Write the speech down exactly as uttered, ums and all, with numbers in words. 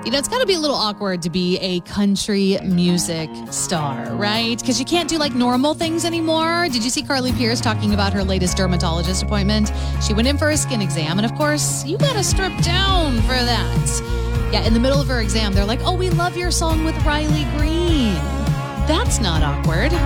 You know, it's got to be a little awkward to be a country music star, right? Because you can't do like normal things anymore. Did you see Carly Pearce talking about her latest dermatologist appointment? She went in for a skin exam, and of course, you got to strip down for that. Yeah, in the middle of her exam, they're like, oh, we love your song with Riley Green. That's not awkward.